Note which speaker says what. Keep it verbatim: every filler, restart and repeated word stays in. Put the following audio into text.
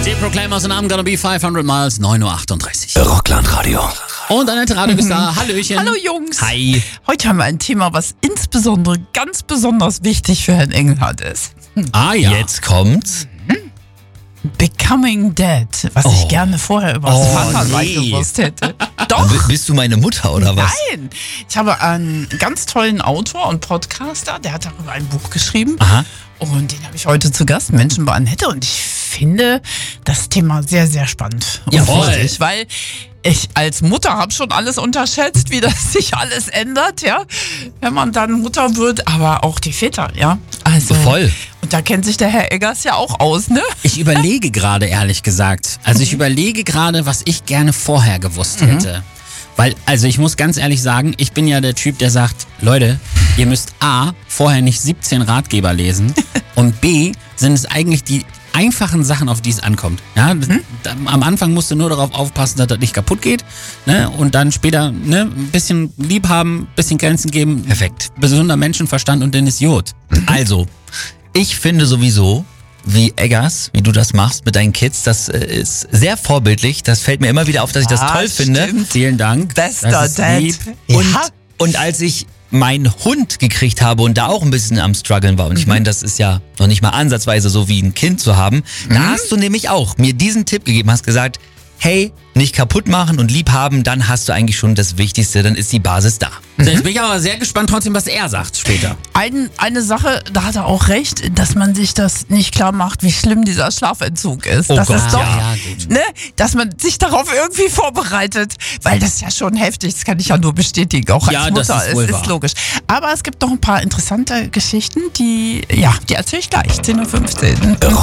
Speaker 1: Die Proclaimers and I'm gonna be fünfhundert miles, neun Uhr achtunddreißig.
Speaker 2: Rockland-Radio.
Speaker 1: Und Annette Radig ist da. Hallöchen.
Speaker 3: Hallo Jungs.
Speaker 1: Hi.
Speaker 3: Heute haben wir ein Thema, was insbesondere ganz besonders wichtig für Herrn Engelhardt ist.
Speaker 1: Ah ja.
Speaker 2: Jetzt kommt's.
Speaker 3: Becoming Dead, was
Speaker 2: Oh.
Speaker 3: ich gerne vorher über das
Speaker 2: Oh,
Speaker 3: Vatersein
Speaker 2: nee.
Speaker 3: gewusst hätte.
Speaker 2: B-
Speaker 3: Doch.
Speaker 2: Bist du meine Mutter oder was?
Speaker 3: Nein, ich habe einen ganz tollen Autor und Podcaster, der hat darüber ein Buch geschrieben.
Speaker 2: Aha.
Speaker 3: Und den habe ich heute zu Gast, Menschen bei Annette. Und ich finde das Thema sehr, sehr spannend. Und
Speaker 1: Jawohl.
Speaker 3: wichtig, weil ich als Mutter habe schon alles unterschätzt, wie das sich alles ändert, ja, wenn man dann Mutter wird, aber auch die Väter, ja. Also
Speaker 2: Voll.
Speaker 3: Und da kennt sich der Herr Eggers ja auch aus, ne?
Speaker 1: Ich überlege gerade, ehrlich gesagt. Also ich überlege gerade, was ich gerne vorher gewusst hätte. Weil, also ich muss ganz ehrlich sagen, ich bin ja der Typ, der sagt, Leute, ihr müsst A, vorher nicht siebzehn Ratgeber lesen und B, sind es eigentlich die einfachen Sachen, auf die es ankommt. Ja, das, da, am Anfang musst du nur darauf aufpassen, dass das nicht kaputt geht, ne? Und dann später ne, ein bisschen lieb haben, ein bisschen Grenzen geben.
Speaker 2: Perfekt.
Speaker 1: Gesunder Menschenverstand und dann ist Jod.
Speaker 2: Also, ich finde sowieso, wie Eggers, wie du das machst mit deinen Kids, das äh, ist sehr vorbildlich. Das fällt mir immer wieder auf, dass ich das
Speaker 3: Ah,
Speaker 2: toll finde.
Speaker 3: stimmt.
Speaker 1: Vielen Dank.
Speaker 3: Bester
Speaker 1: Das ist
Speaker 3: Dad.
Speaker 1: lieb.
Speaker 2: Und,
Speaker 3: Ja.
Speaker 2: und als ich meinen Hund gekriegt habe und da auch ein bisschen am Struggeln war, und ich meine, das ist ja noch nicht mal ansatzweise so wie ein Kind zu haben, da hast du nämlich auch mir diesen Tipp gegeben, hast gesagt, hey, nicht kaputt machen und lieb haben, dann hast du eigentlich schon das Wichtigste, dann ist die Basis da.
Speaker 1: Jetzt bin ich aber sehr gespannt trotzdem, was er sagt später.
Speaker 3: Ein, eine Sache, da hat er auch recht, dass man sich das nicht klar macht, wie schlimm dieser Schlafentzug ist.
Speaker 2: Oh
Speaker 3: das
Speaker 2: Gott,
Speaker 3: ist doch,
Speaker 1: ja, ja, gut.
Speaker 3: ne, dass man sich darauf irgendwie vorbereitet, weil das ist ja schon heftig, das kann ich ja nur bestätigen, auch als
Speaker 1: Ja, das
Speaker 3: Mutter,
Speaker 1: ist wohl
Speaker 3: es ist
Speaker 1: wahr.
Speaker 3: logisch. Aber es gibt noch ein paar interessante Geschichten, die, ja, die erzähle ich gleich, zehn Uhr fünfzehn.